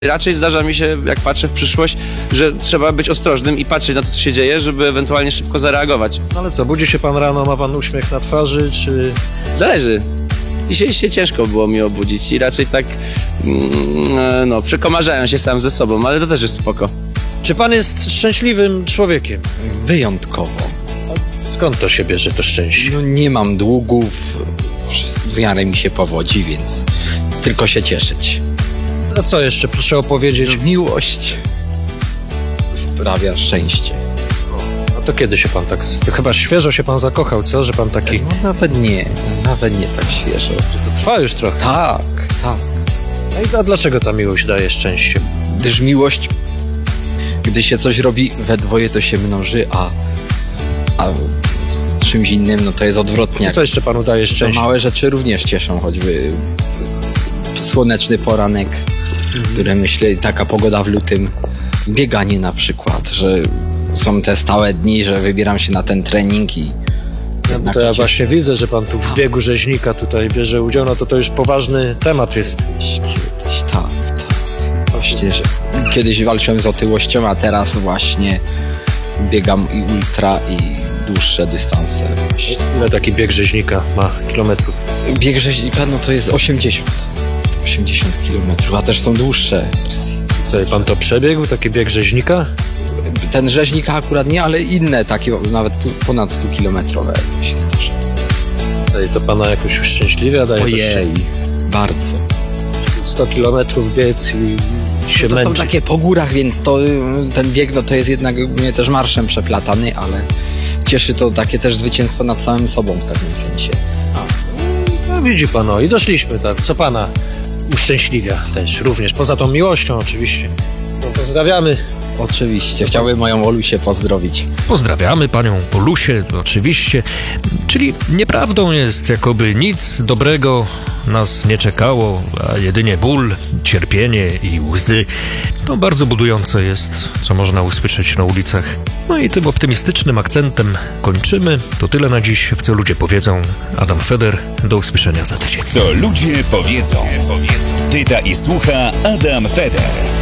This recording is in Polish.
Raczej zdarza mi się, jak patrzę w przyszłość, że trzeba być ostrożnym i patrzeć na to, co się dzieje, żeby ewentualnie szybko zareagować. Ale co, budzi się pan rano, ma pan uśmiech na twarzy, czy... Zależy. Dzisiaj się ciężko było mi obudzić i raczej tak, przekomarzałem się sam ze sobą, ale to też jest spoko. Czy pan jest szczęśliwym człowiekiem? Wyjątkowo. Skąd to się bierze, to szczęście? No, nie mam długów, w miarę mi się powodzi, więc tylko się cieszyć. A co jeszcze, proszę opowiedzieć? Miłość sprawia szczęście. A to kiedy się pan tak... To chyba świeżo się pan zakochał, co? Że pan taki... No, nawet nie tak świeżo. Trwa już trochę. Tak. No a dlaczego ta miłość daje szczęście? Gdyż miłość, gdy się coś robi we dwoje, to się mnoży, a z czymś innym, no to jest odwrotnie. Co jeszcze panu daje To szczęście? małe rzeczy również cieszą, choćby słoneczny poranek, które myślę, taka pogoda w lutym, bieganie na przykład, że są te stałe dni, że wybieram się na ten trening i No, to ja właśnie widzę, że pan tu w biegu rzeźnika tutaj bierze udział, no to już poważny temat jest. Kiedyś, tak. Właśnie, że kiedyś walczyłem z otyłością, a teraz właśnie biegam i ultra i dłuższe dystanse. Właśnie. Ile taki bieg rzeźnika ma kilometrów? Bieg rzeźnika, no to jest 80 kilometrów, a też są dłuższe wersje. Co, i pan to przebiegł, taki bieg rzeźnika? Ten rzeźnika akurat nie, ale inne takie, nawet ponad 100 kilometrowe się zdarza. Co, i to pana jakoś uszczęśliwia daje? Ojej, bardzo. 100 kilometrów biec i się To są męczy. takie po górach, więc to, ten bieg no to jest jednak mnie też marszem przeplatany, ale cieszy to takie też zwycięstwo nad samym sobą w pewnym sensie. No widzi pan, i doszliśmy tak. Co pana uszczęśliwia też również, poza tą miłością oczywiście. No, pozdrawiamy. Oczywiście, chciałbym moją Olusię pozdrowić. Pozdrawiamy panią Olusię, oczywiście. Czyli nieprawdą jest, jakoby nic dobrego nas nie czekało, a jedynie ból, cierpienie i łzy. To bardzo budujące jest, co można usłyszeć na ulicach. No i tym optymistycznym akcentem kończymy. To tyle na dziś, w Co Ludzie Powiedzą. Adam Feder, do usłyszenia za tydzień. Co ludzie powiedzą. Pyta i słucha Adam Feder.